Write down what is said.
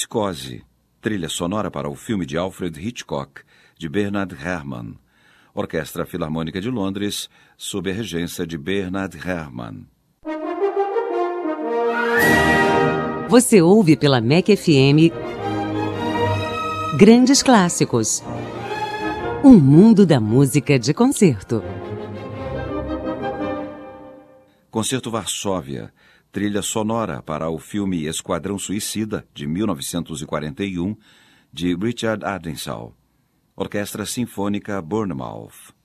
Psicosi, trilha sonora para o filme de Alfred Hitchcock, de Bernard Herrmann. Orquestra Filarmônica de Londres, sob a regência de Bernard Herrmann. Você ouve pela MEC FM Grandes Clássicos. Um mundo da música de concerto. Concerto Varsóvia, trilha sonora para o filme Esquadrão Suicida, de 1941, de Richard Adenshaw. Orquestra Sinfônica Bournemouth.